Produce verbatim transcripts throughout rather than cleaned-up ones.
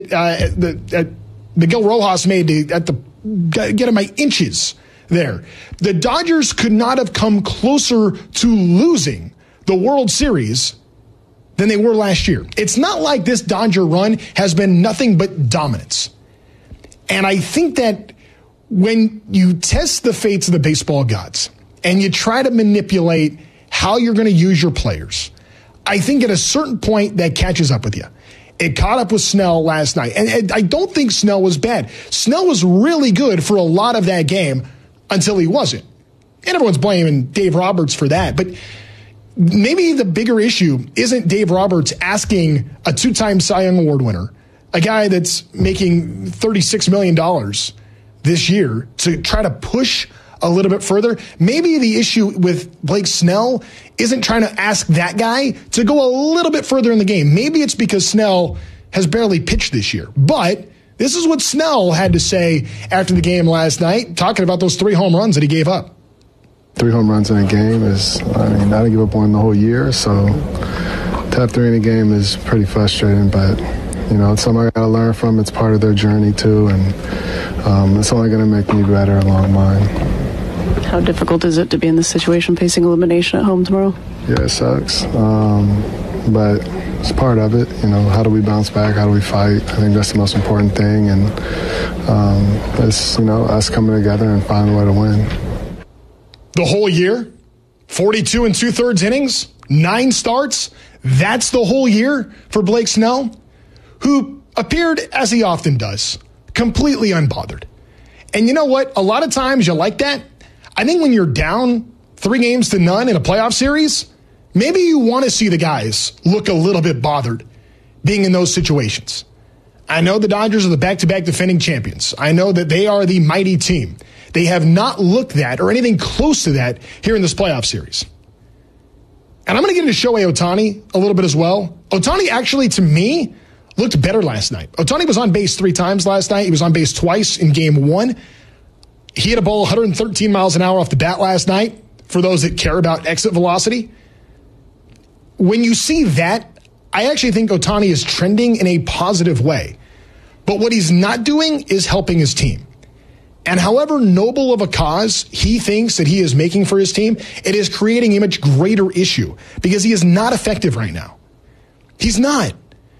uh, the, uh, Miguel Rojas made to, at the get him by inches there. The Dodgers could not have come closer to losing the World Series than they were last year. It's not like this Dodger run has been nothing but dominance. And I think that when you test the fates of the baseball gods and you try to manipulate how you're going to use your players, I think at a certain point that catches up with you. It caught up with Snell last night. And, and I don't think Snell was bad. Snell was really good for a lot of that game until he wasn't. And everyone's blaming Dave Roberts for that. But maybe the bigger issue isn't Dave Roberts asking a two-time Cy Young Award winner, a guy that's making thirty-six million dollars this year, to try to push a little bit further. Maybe the issue with Blake Snell isn't trying to ask that guy to go a little bit further in the game. Maybe it's because Snell has barely pitched this year. But this is what Snell had to say after the game last night, talking about those three home runs that he gave up. Three home runs in a game is, I mean, I didn't give up one the whole year, so to have three in a game is pretty frustrating, but, you know, it's something I got to learn from. It's part of their journey, too, and um, it's only going to make me better along mine. How difficult is it to be in this situation, facing elimination at home tomorrow? Yeah, it sucks, um, but it's part of it. You know, how do we bounce back? How do we fight? I think that's the most important thing, and um, it's, you know, us coming together and finding a way to win. The whole year, forty-two and two-thirds innings, nine starts, that's the whole year for Blake Snell, who appeared, as he often does, completely unbothered. And you know what? A lot of times you like that. I think when you're down three games to none in a playoff series, maybe you want to see the guys look a little bit bothered being in those situations. I know the Dodgers are the back-to-back defending champions. I know that they are the mighty team. They have not looked that or anything close to that here in this playoff series. And I'm going to get into Shohei Ohtani a little bit as well. Ohtani actually, to me, looked better last night. Ohtani was on base three times last night. He was on base twice in game one. He hit a ball one hundred thirteen miles an hour off the bat last night, for those that care about exit velocity. When you see that, I actually think Ohtani is trending in a positive way. But what he's not doing is helping his team. And however noble of a cause he thinks that he is making for his team, it is creating a much greater issue because he is not effective right now. He's not.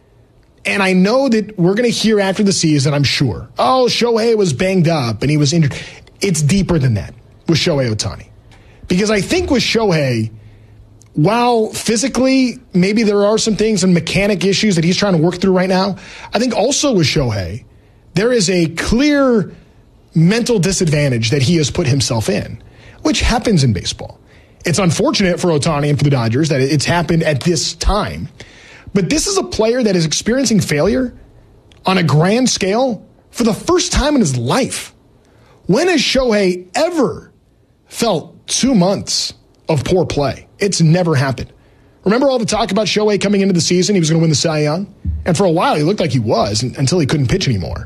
And I know that we're going to hear after the season, I'm sure, oh, Shohei was banged up and he was injured. It's deeper than that with Shohei Ohtani. Because I think with Shohei, while physically maybe there are some things and mechanic issues that he's trying to work through right now, I think also with Shohei, there is a clear mental disadvantage that he has put himself in, which happens in baseball. It's unfortunate for Ohtani and for the Dodgers that it's happened at this time. But this is a player that is experiencing failure on a grand scale for the first time in his life. When has Shohei ever felt two months of poor play? It's never happened. Remember all the talk about Shohei coming into the season? He was going to win the Cy Young. And for a while, he looked like he was until he couldn't pitch anymore.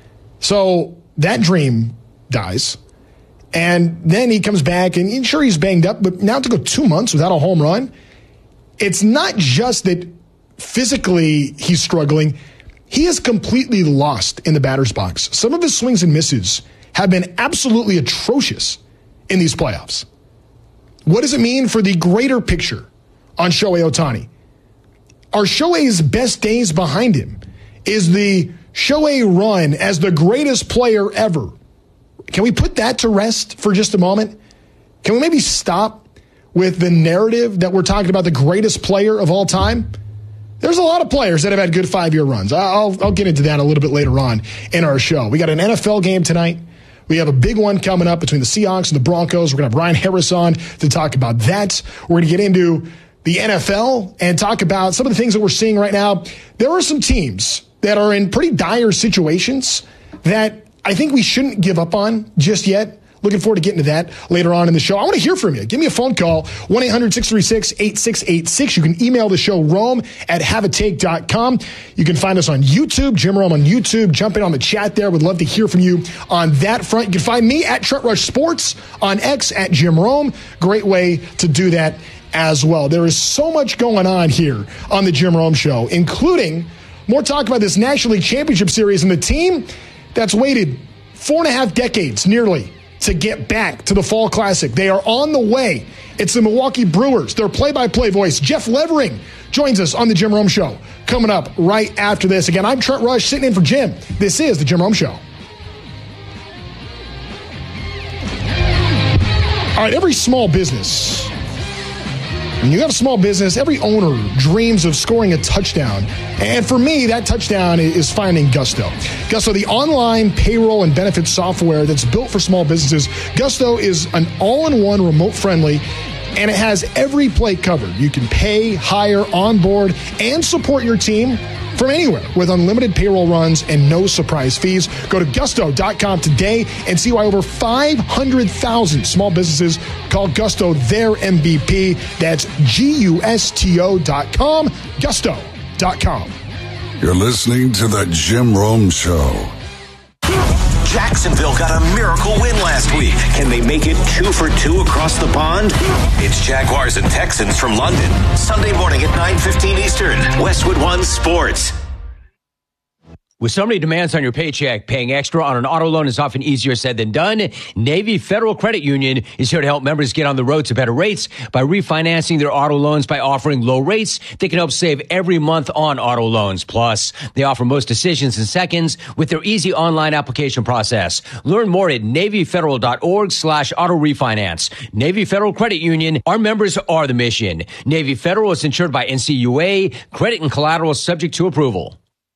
So that dream dies. And then he comes back, and sure, he's banged up, but now to go two months without a home run, it's not just that physically he's struggling. He is completely lost in the batter's box. Some of his swings and misses have been absolutely atrocious in these playoffs. What does it mean for the greater picture on Shohei Ohtani? Are Shohei's best days behind him? Is the Shohei run as the greatest player ever? Can we put that to rest for just a moment? Can we maybe stop with the narrative that we're talking about the greatest player of all time? There's a lot of players that have had good five-year runs. I'll, I'll get into that a little bit later on in our show. We got an N F L game tonight. We have a big one coming up between the Seahawks and the Broncos. We're going to have Brian Harris on to talk about that. We're going to get into the N F L and talk about some of the things that we're seeing right now. There are some teams that are in pretty dire situations that I think we shouldn't give up on just yet. Looking forward to getting to that later on in the show. I want to hear from you. Give me a phone call, one eight hundred six three six eight six eight six. You can email the show, Rome at have a take dot com. You can find us on YouTube, Jim Rome on YouTube. Jump in on the chat there. Would love to hear from you on that front. You can find me at Trent Rush Sports, on X at Jim Rome. Great way to do that as well. There is so much going on here on the Jim Rome Show, including More talk about this National League Championship Series and the team that's waited four and a half decades nearly to get back to the Fall Classic. They are on the way. It's the Milwaukee Brewers. Their play-by-play voice, Jeff Levering, joins us on the Jim Rome Show. Coming up right after this. Again, I'm Trent Rush sitting in for Jim. This is the Jim Rome Show. All right, every small business, when you have a small business, every owner dreams of scoring a touchdown. And for me, that touchdown is finding Gusto. Gusto, the online payroll and benefits software that's built for small businesses. Gusto is an all-in-one, remote-friendly, and it has every play covered. You can pay, hire, onboard, and support your team from anywhere with unlimited payroll runs and no surprise fees. Go to gusto dot com today and see why over five hundred thousand small businesses call Gusto their M V P. That's G U S T O dot com, gusto dot com. You're listening to the Jim Rome Show. Jacksonville got a miracle win last week. Can they make it two for two across the pond? It's Jaguars and Texans from London. Sunday morning at nine fifteen Eastern. Westwood One Sports. With so many demands on your paycheck, paying extra on an auto loan is often easier said than done. Navy Federal Credit Union is here to help members get on the road to better rates by refinancing their auto loans by offering low rates. They can help save every month on auto loans. Plus, they offer most decisions in seconds with their easy online application process. Learn more at NavyFederal.org slash auto refinance. Navy Federal Credit Union. Our members are the mission. Navy Federal is insured by N C U A. Credit and collateral is subject to approval.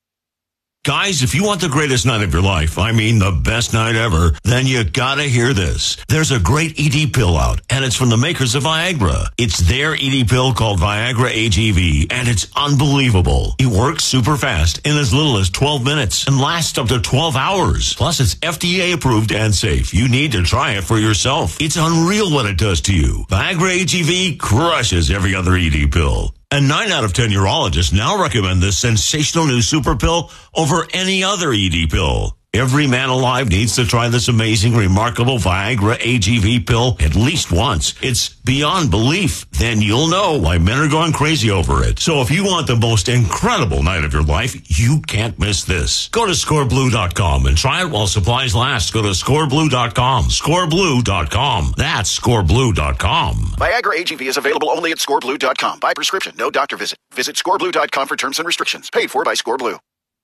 Guys, if you want the greatest night of your life, I mean the best night ever, then you gotta hear this. There's a great E D pill out, and it's from the makers of Viagra. It's their E D pill called Viagra A G V, and it's unbelievable. It works super fast in as little as twelve minutes and lasts up to twelve hours. Plus, it's F D A approved and safe. You need to try it for yourself. It's unreal what it does to you. Viagra A G V crushes every other E D pill. And nine out of ten urologists now recommend this sensational new super pill over any other E D pill. Every man alive needs to try this amazing, remarkable Viagra A G V pill at least once. It's beyond belief. Then you'll know why men are going crazy over it. So if you want the most incredible night of your life, you can't miss this. Go to score blue dot com and try it while supplies last. Go to score blue dot com. score blue dot com. That's score blue dot com. Viagra A G V is available only at score blue dot com. By prescription, no doctor visit. Visit score blue dot com for terms and restrictions. Paid for by ScoreBlue.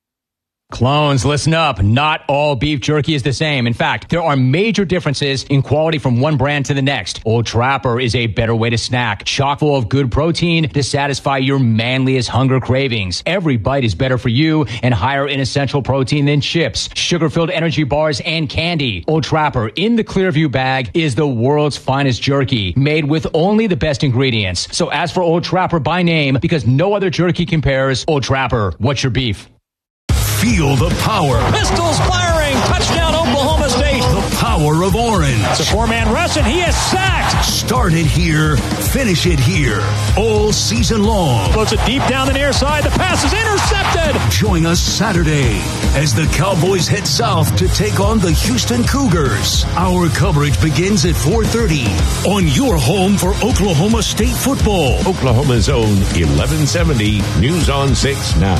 Clones, listen up. Not all beef jerky is the same. In fact, there are major differences in quality from one brand to the next. Old Trapper is a better way to snack, chock full of good protein to satisfy your manliest hunger cravings. Every bite is better for you and higher in essential protein than chips, sugar-filled energy bars, and candy. Old Trapper in the Clearview bag is the world's finest jerky, made with only the best ingredients. So ask for Old Trapper by name because no other jerky compares. Old Trapper, what's your beef? Feel the power. Pistols firing. Touchdown, Oklahoma State. The power of orange. It's a four-man rush, and he is sacked. Start it here. Finish it here. All season long. Floats it deep down the near side. The pass is intercepted. Join us Saturday as the Cowboys head south to take on the Houston Cougars. Our coverage begins at four thirty on your home for Oklahoma State football. Oklahoma's own eleven seventy News on six now.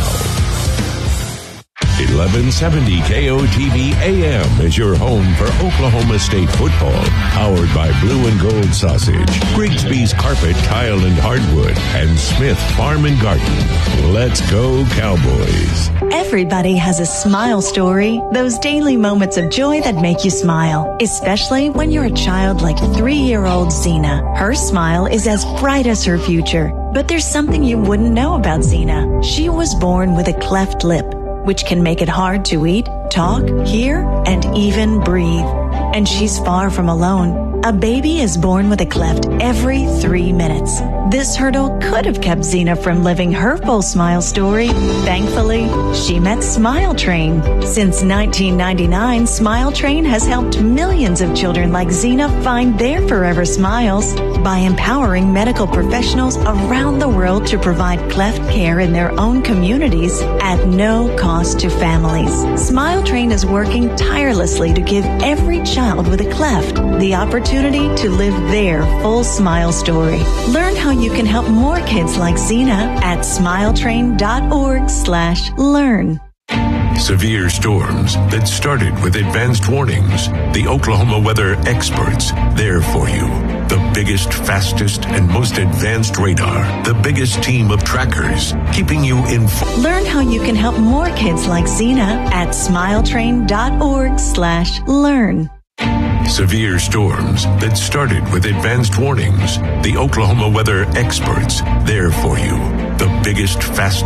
eleven seventy K O T V A M is your home for Oklahoma State football. Powered by Blue and Gold Sausage, Grigsby's Carpet, Tile, and Hardwood, and Smith Farm and Garden. Let's go, Cowboys. Everybody has a smile story. Those daily moments of joy that make you smile. Especially when you're a child like three-year-old Zena. Her smile is as bright as her future. But there's something you wouldn't know about Zena. She was born with a cleft lip, which can make it hard to eat, talk, hear, and even breathe. And she's far from alone. A baby is born with a cleft every three minutes. This hurdle could have kept Zena from living her full smile story. Thankfully, she met Smile Train. Since nineteen ninety-nine, Smile Train has helped millions of children like Zena find their forever smiles by empowering medical professionals around the world to provide cleft care in their own communities at no cost to families. Smile Train is working tirelessly to give every child child with a cleft the opportunity to live their full smile story. Learn how you can help more kids like Zena at smiletrain.org slash learn. Severe storms that started with advanced warnings. The Oklahoma weather experts, there for you. The biggest, fastest, and most advanced radar. The biggest team of trackers, keeping you informed. Learn how you can help more kids like Zena at smiletrain.org slash learn. Severe storms that started with advanced warnings. The Oklahoma weather experts, there for you. The biggest, fastest,